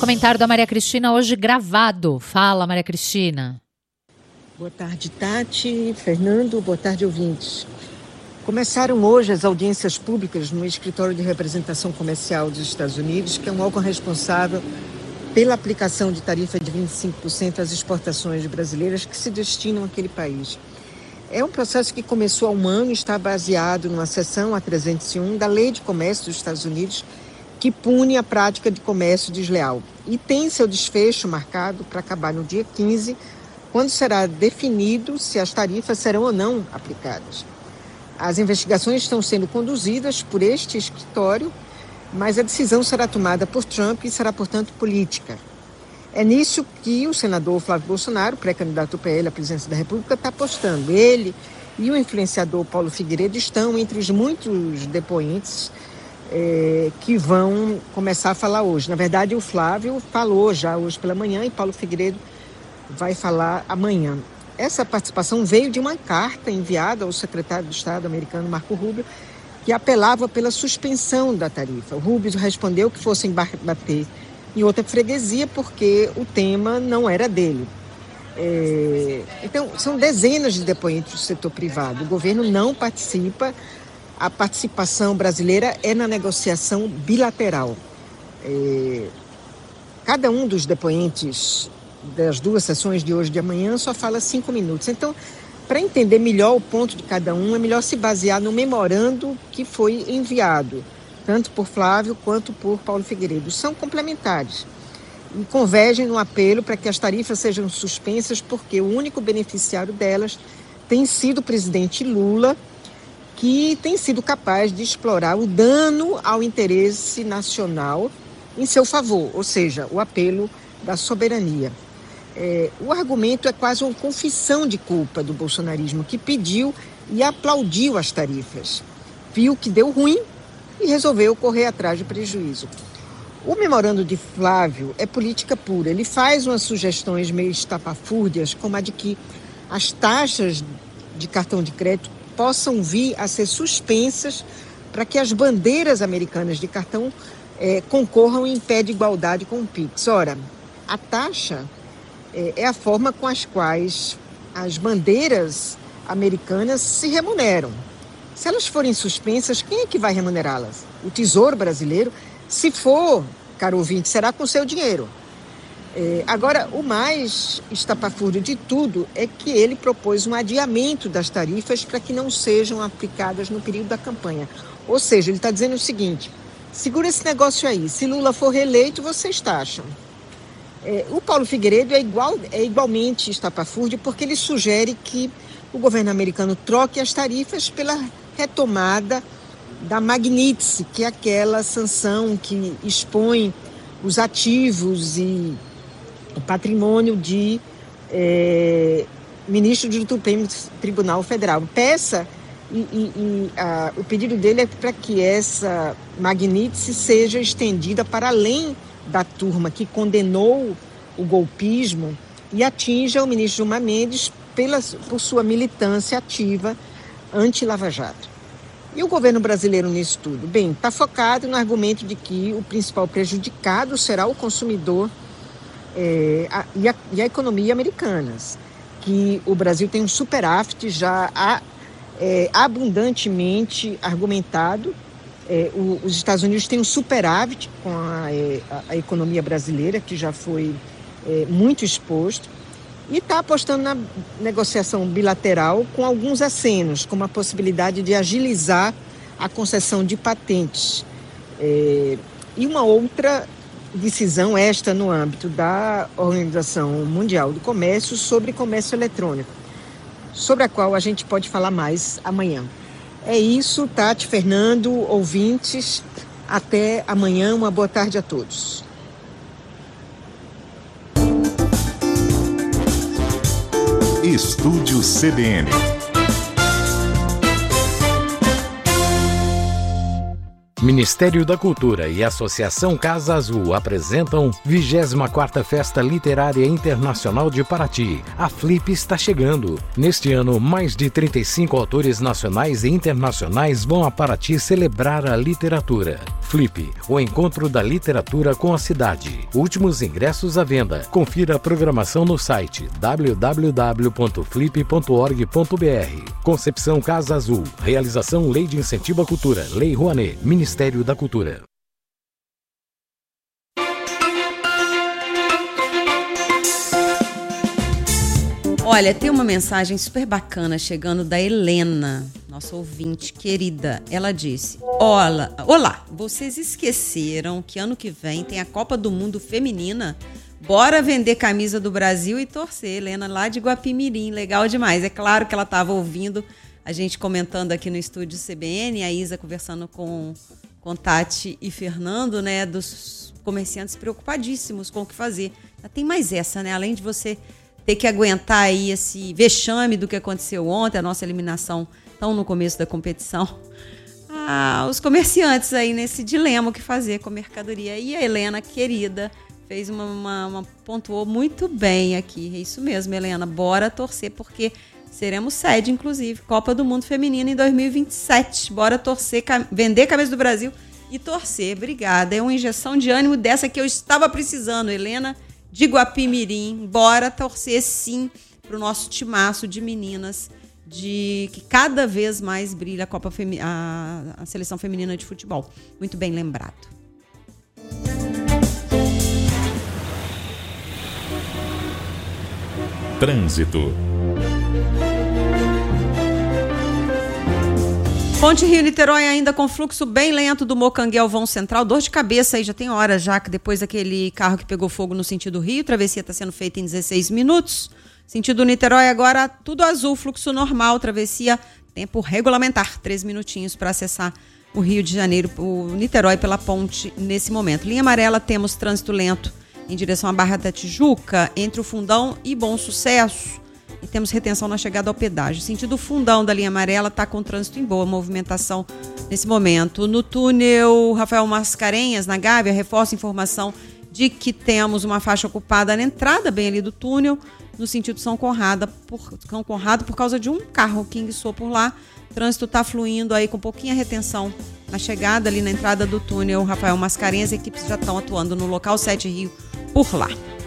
comentário da Maria Cristina, hoje gravado. Fala, Maria Cristina. Boa tarde, Tati, Fernando, boa tarde, ouvintes. Começaram hoje as audiências públicas no Escritório de Representação Comercial dos Estados Unidos, que é um órgão responsável pela aplicação de tarifa de 25% às exportações brasileiras que se destinam àquele país. É um processo que começou há um ano e está baseado numa seção, a 301, da Lei de Comércio dos Estados Unidos, que pune a prática de comércio desleal. E tem seu desfecho marcado para acabar no dia 15, quando será definido se as tarifas serão ou não aplicadas. As investigações estão sendo conduzidas por este escritório, mas a decisão será tomada por Trump e será, portanto, política. É nisso que o senador Flávio Bolsonaro, pré-candidato PL à presidência da República, está apostando. Ele e o influenciador Paulo Figueiredo estão entre os muitos depoentes que vão começar a falar hoje. Na verdade, o Flávio falou já hoje pela manhã e Paulo Figueiredo vai falar amanhã. Essa participação veio de uma carta enviada ao secretário de Estado americano, Marco Rubio, que apelava pela suspensão da tarifa. O Rubio respondeu que fossem bater em outra freguesia porque o tema não era dele. Então, são dezenas de depoentes do setor privado. O governo não participa. A participação brasileira é na negociação bilateral. Cada um dos depoentes das duas sessões de hoje e de amanhã só fala 5 minutos. Então, para entender melhor o ponto de cada um, é melhor se basear no memorando que foi enviado, tanto por Flávio quanto por Paulo Figueiredo. São complementares e convergem no apelo para que as tarifas sejam suspensas, porque o único beneficiário delas tem sido o presidente Lula, que tem sido capaz de explorar o dano ao interesse nacional em seu favor, ou seja, o apelo da soberania. O argumento é quase uma confissão de culpa do bolsonarismo, que pediu e aplaudiu as tarifas. Viu que deu ruim e resolveu correr atrás de prejuízo. O memorando de Flávio é política pura. Ele faz umas sugestões meio estapafúrdias, como a de que as taxas de cartão de crédito possam vir a ser suspensas para que as bandeiras americanas de cartão concorram em pé de igualdade com o Pix. Ora, a taxa é a forma com as quais as bandeiras americanas se remuneram. Se elas forem suspensas, quem é que vai remunerá-las? O Tesouro Brasileiro? Se for, caro ouvinte, será com seu dinheiro. Agora, o mais estapafúrdio de tudo é que ele propôs um adiamento das tarifas para que não sejam aplicadas no período da campanha. Ou seja, ele está dizendo o seguinte: segura esse negócio aí, se Lula for reeleito, vocês taxam. O Paulo Figueiredo é igualmente estapafúrdio, porque ele sugere que o governo americano troque as tarifas pela retomada da Magnitsky, que é aquela sanção que expõe os ativos e o patrimônio de ministro do Supremo Tribunal Federal. O pedido dele é para que essa Magnitsky seja estendida para além da turma que condenou o golpismo e atinja o ministro Gilmar Mendes por sua militância ativa anti-Lava Jato. E o governo brasileiro nisso tudo? Bem, está focado no argumento de que o principal prejudicado será o consumidor e a economia americanas, que o Brasil tem um superávit já abundantemente argumentado. Os Estados Unidos têm um superávit com a economia brasileira, que já foi muito exposto, e está apostando na negociação bilateral com alguns acenos, como a possibilidade de agilizar a concessão de patentes. E uma outra decisão, esta no âmbito da Organização Mundial do Comércio, sobre comércio eletrônico, sobre a qual a gente pode falar mais amanhã. É isso, Tati, Fernando, ouvintes. Até amanhã, uma boa tarde a todos. Estúdio CBN. Ministério da Cultura e Associação Casa Azul apresentam 24ª Festa Literária Internacional de Paraty. A Flip está chegando. Neste ano, mais de 35 autores nacionais e internacionais vão a Paraty celebrar a literatura. Flip, o encontro da literatura com a cidade. Últimos ingressos à venda. Confira a programação no site www.flip.org.br. Concepção Casa Azul. Realização Lei de Incentivo à Cultura. Lei Rouanet. Ministério da Cultura. Olha, tem uma mensagem super bacana chegando da Helena, nossa ouvinte querida. Ela disse: Olá, vocês esqueceram que ano que vem tem a Copa do Mundo Feminina? Bora vender camisa do Brasil e torcer. Helena, lá de Guapimirim, legal demais. É claro que ela estava ouvindo a gente comentando aqui no estúdio CBN, a Isa conversando com Tati e Fernando, né, dos comerciantes preocupadíssimos com o que fazer. Tem mais essa, né? Além de você ter que aguentar aí esse vexame do que aconteceu ontem, a nossa eliminação tão no começo da competição. Os comerciantes aí nesse dilema o que fazer com a mercadoria. E a Helena, querida, fez uma pontuou muito bem aqui. É isso mesmo, Helena. Bora torcer, porque seremos sede, inclusive, Copa do Mundo Feminina em 2027. Bora torcer, vender camisa do Brasil e torcer. Obrigada. É uma injeção de ânimo dessa que eu estava precisando, Helena de Guapimirim. Bora torcer, sim, para o nosso timaço de meninas, que cada vez mais brilha a seleção feminina de futebol. Muito bem lembrado. Trânsito. Ponte Rio-Niterói ainda com fluxo bem lento do Mocanguel Vão Central. Dor de cabeça aí, já tem horas já, que depois daquele carro que pegou fogo no sentido Rio. A travessia está sendo feita em 16 minutos. Sentido Niterói agora tudo azul, fluxo normal. Travessia, tempo regulamentar. 3 minutinhos para acessar o Rio de Janeiro, o Niterói pela ponte nesse momento. Linha amarela, temos trânsito lento em direção à Barra da Tijuca, entre o Fundão e Bom Sucesso. E temos retenção na chegada ao pedágio. Sentido Fundão da linha amarela está com trânsito em boa movimentação nesse momento. No túnel Rafael Mascarenhas, na Gávea, reforça a informação de que temos uma faixa ocupada na entrada bem ali do túnel, no sentido São Conrado, por causa de um carro que enguiçou por lá. O trânsito está fluindo aí com pouquinha retenção na chegada ali na entrada do túnel Rafael Mascarenhas. As equipes já estão atuando no local 7 Rio por lá.